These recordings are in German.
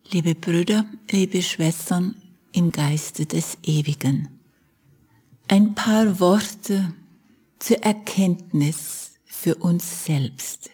Liebe Brüder, liebe Schwestern im Geiste des Ewigen, ein paar Worte zur Erkenntnis für uns selbst.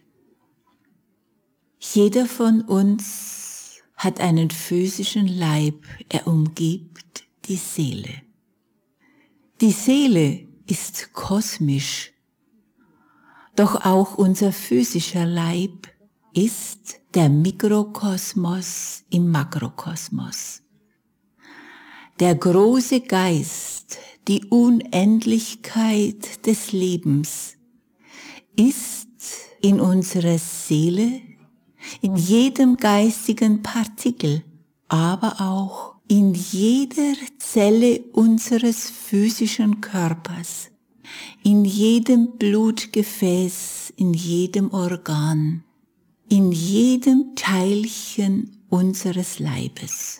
Jeder von uns hat einen physischen Leib, er umgibt die Seele. Die Seele ist kosmisch, doch auch unser physischer Leib ist der Mikrokosmos im Makrokosmos. Der große Geist, die Unendlichkeit des Lebens, ist in unserer Seele, in jedem geistigen Partikel, aber auch in jeder Zelle unseres physischen Körpers, in jedem Blutgefäß, in jedem Organ, in jedem Teilchen unseres Leibes.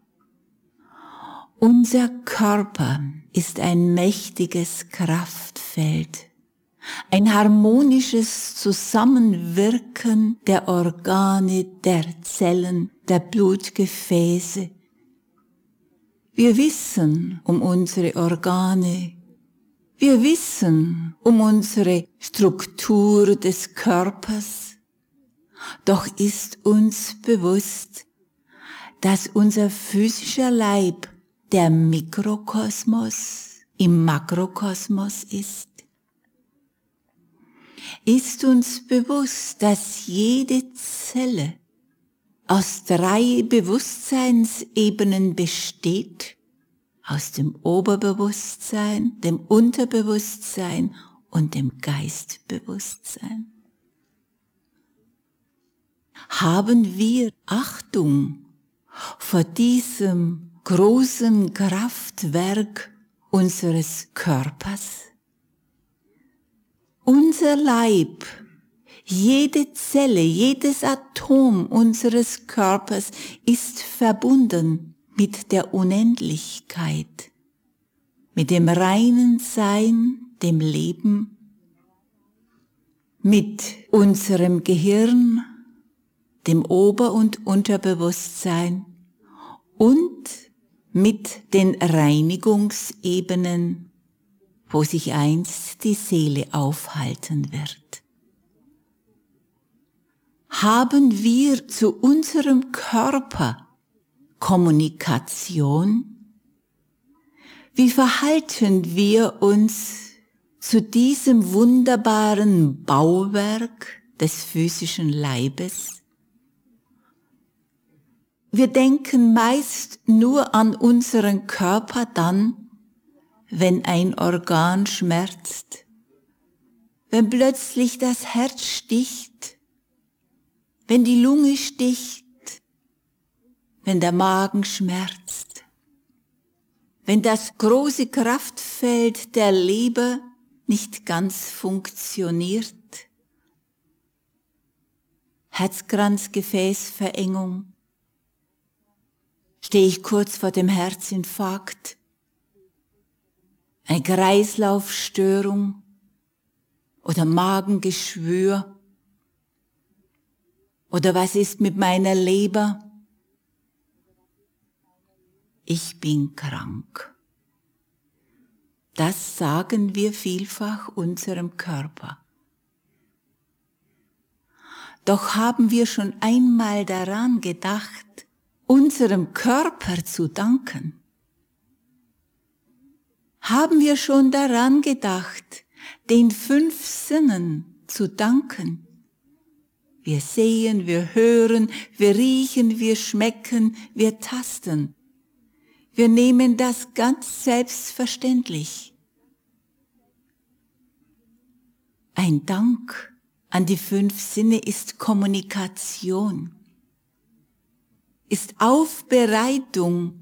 Unser Körper ist ein mächtiges Kraftfeld, ein harmonisches Zusammenwirken der Organe, der Zellen, der Blutgefäße. Wir wissen um unsere Organe, wir wissen um unsere Struktur des Körpers, doch ist uns bewusst, dass unser physischer Leib der Mikrokosmos im Makrokosmos ist. Ist uns bewusst, dass jede Zelle aus 3 Bewusstseinsebenen besteht, aus dem Oberbewusstsein, dem Unterbewusstsein und dem Geistbewusstsein? Haben wir Achtung vor diesem großen Kraftwerk unseres Körpers? Unser Leib, jede Zelle, jedes Atom unseres Körpers ist verbunden mit der Unendlichkeit, mit dem reinen Sein, dem Leben, mit unserem Gehirn, dem Ober- und Unterbewusstsein und mit den Reinigungsebenen, wo sich einst die Seele aufhalten wird. Haben wir zu unserem Körper Kommunikation? Wie verhalten wir uns zu diesem wunderbaren Bauwerk des physischen Leibes? Wir denken meist nur an unseren Körper dann, wenn ein Organ schmerzt, wenn plötzlich das Herz sticht, wenn die Lunge sticht, wenn der Magen schmerzt, wenn das große Kraftfeld der Leber nicht ganz funktioniert, Herzkranzgefäßverengung, stehe ich kurz vor dem Herzinfarkt, eine Kreislaufstörung oder Magengeschwür, oder was ist mit meiner Leber? Ich bin krank. Das sagen wir vielfach unserem Körper. Doch haben wir schon einmal daran gedacht, unserem Körper zu danken? Haben wir schon daran gedacht, den 5 Sinnen zu danken? Wir sehen, wir hören, wir riechen, wir schmecken, wir tasten. Wir nehmen das ganz selbstverständlich. Ein Dank an die 5 Sinne ist Kommunikation, ist Aufbereitung